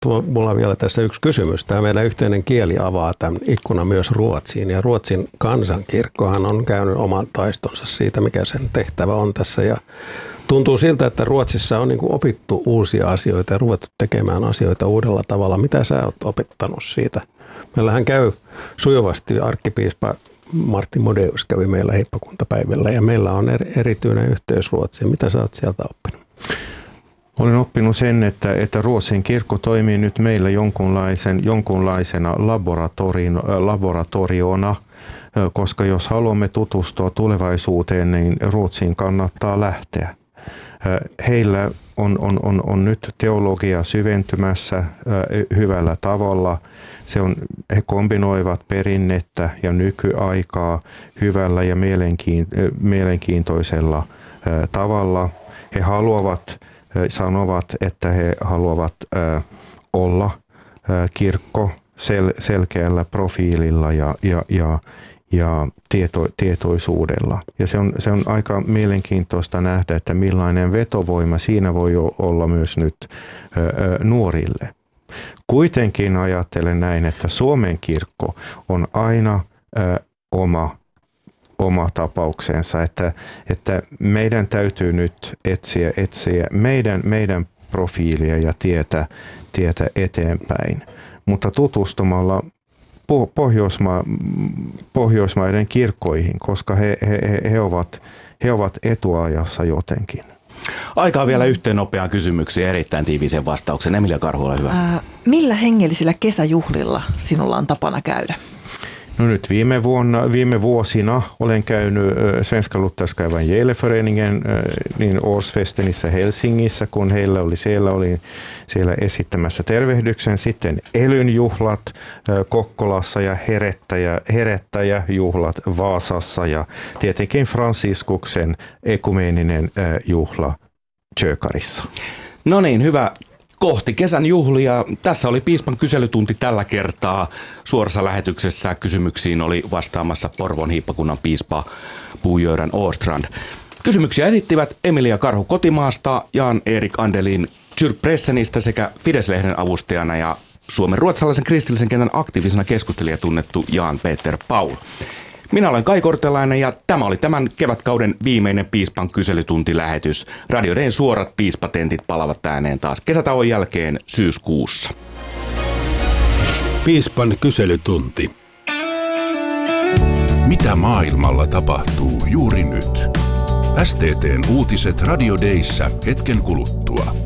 mulla on vielä tässä yksi kysymys. Tämä meidän yhteinen kieli avaa tämän ikkunan myös Ruotsiin. Ja Ruotsin kansankirkkohan on käynyt oman taistonsa siitä, mikä sen tehtävä on tässä. Ja tuntuu siltä, että Ruotsissa on niin kuin opittu uusia asioita ja ruvettu tekemään asioita uudella tavalla. Mitä sä oot opettanut siitä? Meillähän käy sujuvasti arkkipiispa Martti Modeus kävi meillä heippakuntapäivillä ja meillä on erityinen yhteys Ruotsiin. Mitä sä oot sieltä oppinut? Olen oppinut sen, että Ruotsin kirkko toimii nyt meillä jonkunlaisena laboratoriona, koska jos haluamme tutustua tulevaisuuteen, niin Ruotsiin kannattaa lähteä. Heillä on nyt teologia syventymässä hyvällä tavalla. He kombinoivat perinnettä ja nykyaikaa hyvällä ja mielenkiintoisella tavalla. He sanovat, että he haluavat olla kirkko selkeällä profiililla ja tietoisuudella. Ja se on aika mielenkiintoista nähdä, että millainen vetovoima siinä voi olla myös nyt nuorille. Kuitenkin ajattelen näin, että Suomen kirkko on aina oma tapauksensa, että meidän täytyy nyt etsiä meidän profiilia ja tietä eteenpäin, mutta tutustumalla Pohjoismaiden kirkkoihin, koska he ovat etuajassa jotenkin. Aikaa vielä yhteen nopeaan kysymykseen erittäin tiiviisen vastauksen. Emilia Karhu, ole hyvä. Millä hengellisillä kesäjuhlilla sinulla on tapana käydä? No nyt viime vuosina olen käynyt Svenska Lutherska Evangelieföreningen niin årsfestenissä Helsingissä, kun heillä oli siellä esittämässä tervehdyksen. Sitten Elynjuhlat Kokkolassa ja herättäjäjuhlat Vaasassa ja tietenkin Fransiskuksen ekumeeninen juhla Tjökarissa. No niin, hyvä. Kohti kesän juhlia. Tässä oli piispan kyselytunti tällä kertaa. Suorassa lähetyksessä kysymyksiin oli vastaamassa Porvoon hiippakunnan piispa Bo-Göran Åstrand. Kysymyksiä esittivät Emilia Karhu kotimaasta, Jan-Erik Andelin Kyrkpressenistä sekä Fides-lehden avustajana ja Suomen ruotsalaisen kristillisen kentän aktiivisena keskustelija tunnettu Jan-Peter Paul. Minä olen Kai Kortelainen ja tämä oli tämän kevätkauden viimeinen piispan kyselytuntilähetys. Radio D:n suorat piispatentit palavat ääneen taas kesätauon jälkeen syyskuussa. Piispan kyselytunti. Mitä maailmalla tapahtuu juuri nyt? STT:n uutiset Radio D:ssä hetken kuluttua.